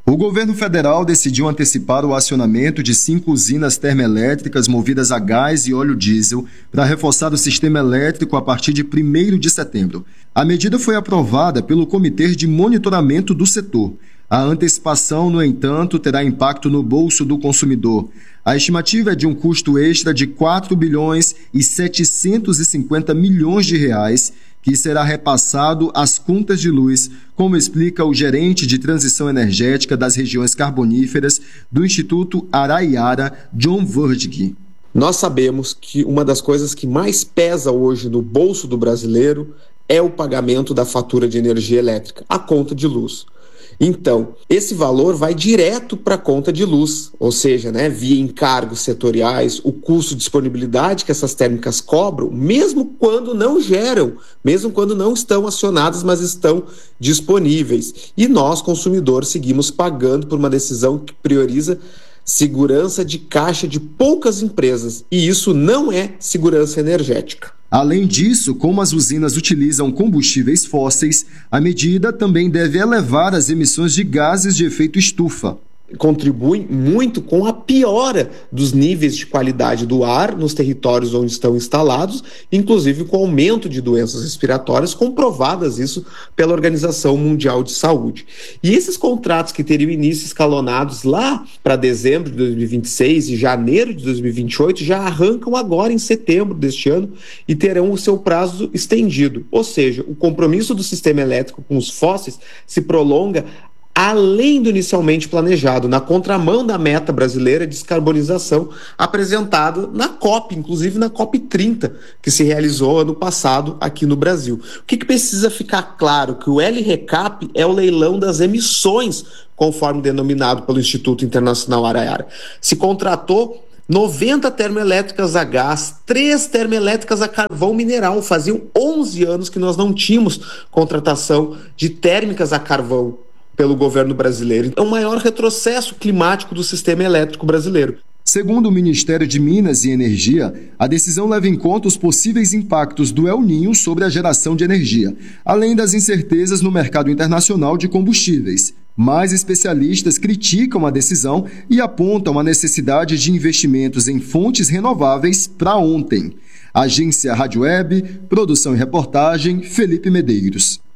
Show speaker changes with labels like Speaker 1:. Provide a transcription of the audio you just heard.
Speaker 1: O governo federal decidiu antecipar o acionamento de 5 usinas termoelétricas movidas a gás e óleo diesel para reforçar o sistema elétrico a partir de 1º de setembro. A medida foi aprovada pelo Comitê de Monitoramento do Setor. A antecipação, no entanto, terá impacto no bolso do consumidor. A estimativa é de um custo extra de 4 bilhões e 750 milhões de reais, que será repassado às contas de luz, como explica o gerente de transição energética das regiões carboníferas do Instituto Araiara, John Verdig.
Speaker 2: Nós sabemos que uma das coisas que mais pesa hoje no bolso do brasileiro é o pagamento da fatura de energia elétrica, a conta de luz. Então, esse valor vai direto para a conta de luz, ou seja, via encargos setoriais, o custo de disponibilidade que essas térmicas cobram, mesmo quando não geram, mesmo quando não estão acionadas, mas estão disponíveis. E nós, consumidores, seguimos pagando por uma decisão que prioriza segurança de caixa de poucas empresas, e isso não é segurança energética.
Speaker 1: Além disso, como as usinas utilizam combustíveis fósseis, a medida também deve elevar as emissões de gases de efeito estufa.
Speaker 2: Contribuem muito com a piora dos níveis de qualidade do ar nos territórios onde estão instalados, inclusive com o aumento de doenças respiratórias, comprovadas isso pela Organização Mundial de Saúde. E esses contratos que teriam início escalonados lá para dezembro de 2026 e janeiro de 2028 já arrancam agora em setembro deste ano e terão o seu prazo estendido. Ou seja, o compromisso do sistema elétrico com os fósseis se prolonga além do inicialmente planejado, na contramão da meta brasileira de descarbonização apresentada na COP, inclusive na COP30, que se realizou ano passado aqui no Brasil. O que precisa ficar claro? Que o LRECAP é o leilão das emissões, conforme denominado pelo Instituto Internacional Araiara. Se contratou 90 termoelétricas a gás, 3 termoelétricas a carvão mineral. Faziam 11 anos que nós não tínhamos contratação de térmicas a carvão pelo governo brasileiro. É o maior retrocesso climático do sistema elétrico brasileiro.
Speaker 1: Segundo o Ministério de Minas e Energia, a decisão leva em conta os possíveis impactos do El Niño sobre a geração de energia, além das incertezas no mercado internacional de combustíveis. Mas especialistas criticam a decisão e apontam a necessidade de investimentos em fontes renováveis para ontem. Agência Rádio Web, produção e reportagem, Felipe Medeiros.